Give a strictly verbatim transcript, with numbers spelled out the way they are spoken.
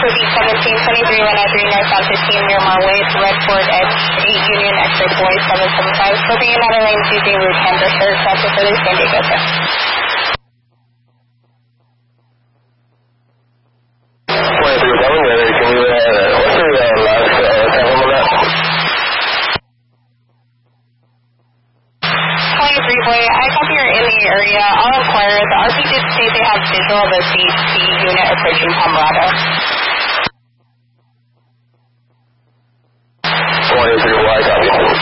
for beat seventeen twenty-three one oh three northbound fifteen Miramar Way to Redford Edge eight Union X-ray boy seven seven five. Hoping in other lanes using route Hamburger, traffic for the San Diego trip. twenty-three one, can you, uh, what's the uh, last uh, time on that? twenty-three boy, I copy you're in the area. I'll inquire. The R P did state they have visual of a C H P unit approaching Pomerado. twenty-three Y, copy.